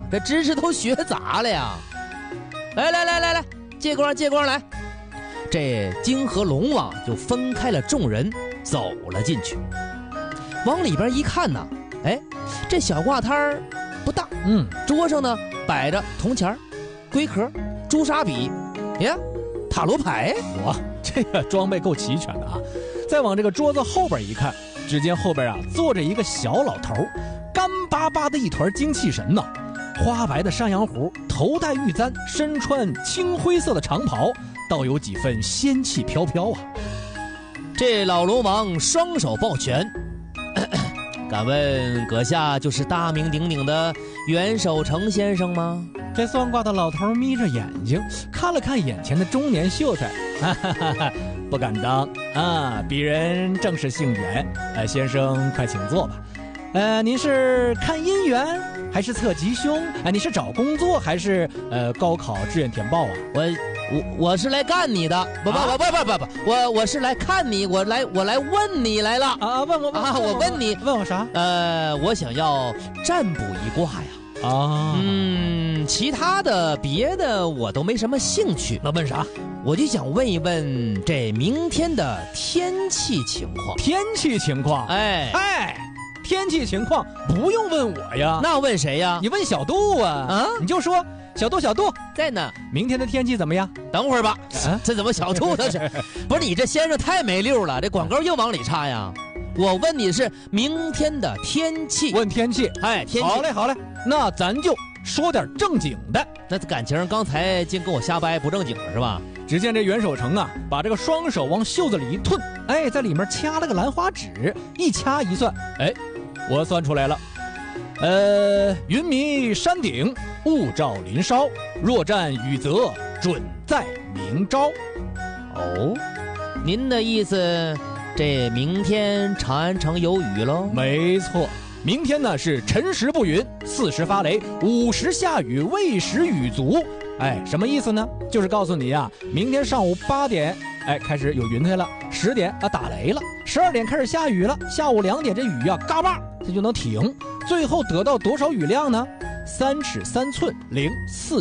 这知识都学杂了呀！来，借光来！这泾河龙王就分开了众人，走了进去。往里边一看呢，哎，这小挂摊儿不大，桌上呢摆着铜钱、龟壳、朱砂笔，呀，塔罗牌。 哇，这个装备够齐全的啊！再往这个桌子后边一看，只见后边坐着一个小老头，干巴巴的一团精气神呢。花白的山羊胡，头戴玉簪，身穿青灰色的长袍，倒有几分仙气飘飘啊。 这老龙王双手抱拳，敢问阁下就是大名鼎鼎的袁守诚先生吗？ 这算卦的老头眯着眼睛看了看眼前的中年秀才，不敢当啊，鄙人正是姓袁，先生快请坐吧。您是看姻缘还是测吉凶？你是找工作还是高考志愿填报啊？ 我是来干你的，不，我是来看你，我来问你来了啊！问我啊！我问你， 问我啥？ 我想要占卜一卦呀。 啊， 其他的别的我都没什么兴趣。 那问啥？ 我就想问一问这明天的天气情况。 天气情况？天气情况不用问我呀， 那问谁呀？ 你问小杜啊！啊，你就说小杜在呢。 明天的天气怎么样？ 等会儿吧，这怎么小杜他是？不是你这先生太没溜了，这广告又往里插呀。我问你是明天的天气。 问天气？ 天气。 好嘞，那咱就说点正经的。 那感情刚才净跟我瞎掰不正经了是吧？ 只见这袁守诚啊，把这个双手往袖子里一吞，在里面掐了个兰花指，一掐一算，我算出来了。云迷山顶，雾罩林梢，若占雨泽，准在明朝。 哦，您的意思，这明天长安城有雨喽？ 没错，明天呢是辰时不云，巳时发雷，午时下雨，未时雨足。什么意思呢？就是告诉你啊，明天上午8点，开始有云彩了；10点打雷了；12点开始下雨了；下午2点这雨嘎巴它就能停。最后得到多少雨量呢？3尺3寸零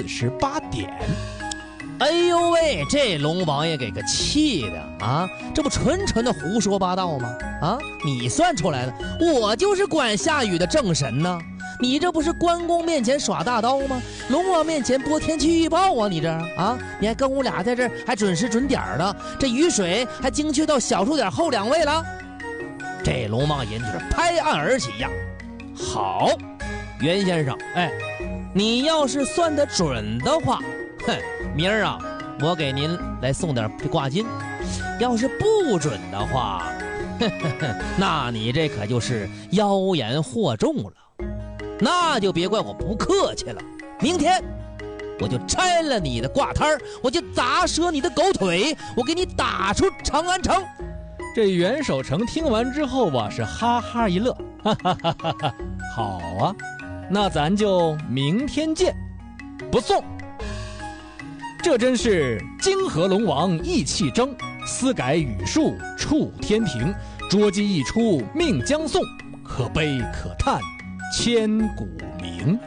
48点。 哎呦喂，这龙王爷给个气的啊！这不纯的胡说八道吗？啊，你算出来的，我就是管下雨的正神呢。你这不是关公面前耍大刀吗？龙王面前播天气预报啊！你这啊，你还跟我俩在这还准时准点的，这雨水还精确到小数点后2位了。这龙王爷就是拍案而起呀！好，袁先生，你要是算得准的话，明儿啊，我给您来送点挂金；要是不准的话，那你这可就是妖言惑众了。那就别怪我不客气了，明天我就拆了你的挂摊儿，我就砸折你的狗腿，我给你打出长安城。 这袁守诚听完之后是哈哈一乐，好啊，那咱就明天见，不送。这真是泾河龙王意气争，私改语数触天庭，捉鸡一出命将送，可悲可叹千古名。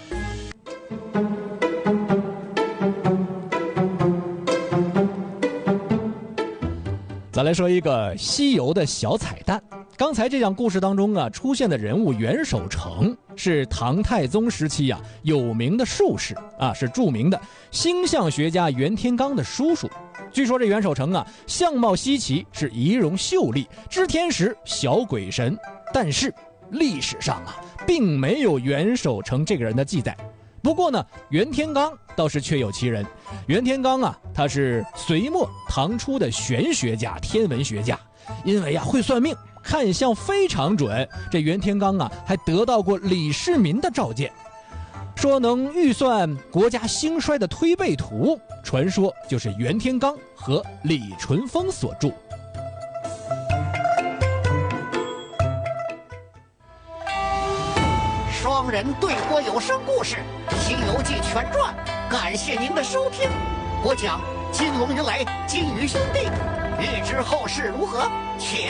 再来说一个西游的小彩蛋。刚才这讲故事当中出现的人物袁守诚是唐太宗时期有名的术士是著名的星象学家袁天罡的叔叔。据说这袁守诚相貌稀奇，是仪容秀丽，知天时小鬼神，但是历史上并没有袁守诚这个人的记载。不过呢，袁天罡倒是确有其人。袁天罡他是隋末唐初的玄学家、天文学家，因为会算命，看相非常准。这袁天罡还得到过李世民的召见，说能预算国家兴衰的推背图，传说就是袁天罡和李淳风所著。 双人对播有声故事《西游记全传》，感谢您的收听。播讲金龙迎来金鱼兄弟，欲知后事如何，且